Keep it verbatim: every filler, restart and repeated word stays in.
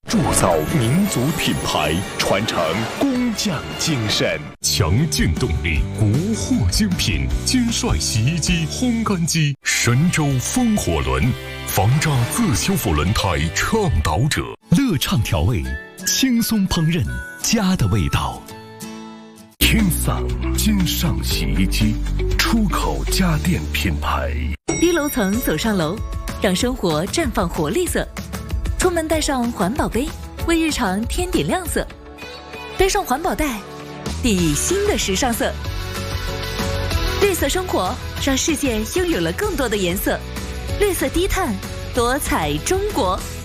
铸造民族品牌，传承工匠精神， 强劲动力，国货精品，金帅洗衣机、烘干机，神州风火轮，防渣自修复轮胎倡导者， 乐畅调味，轻松烹饪，家的味道。 天桑金上洗衣机，出口家电品牌。 低楼层走上楼，让生活绽放活力色。出门带上环保杯，为日常添点亮色；背上环保袋，递以新的时尚色。绿色生活让世界拥有了更多的颜色，绿色低碳，多彩中国。